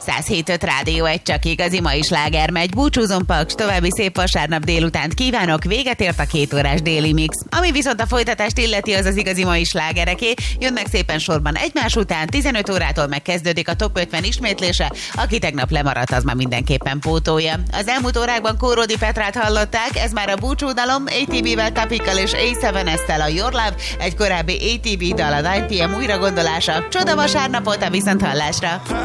107.5 Rádió, egy csak igazi mai sláger megy. Búcsúzom, Paks, további szép vasárnap délutánt kívánok, véget ért a 2 órás déli mix. Ami viszont a folytatást illeti, az az igazi mai slágereké. Jönnek szépen sorban egymás után, 15 órától megkezdődik a Top 50 ismétlése, aki tegnap lemaradt, az már mindenképpen pótolja. Az elmúlt órákban Kóródi Petrát hallották, ez már a búcsúdalom, ATV-vel, Tapikkal és A7-Estel a Your Love, egy korábbi ATV dal a 9 PM újragondolása. Csoda vasárnapot a viszonthallásra!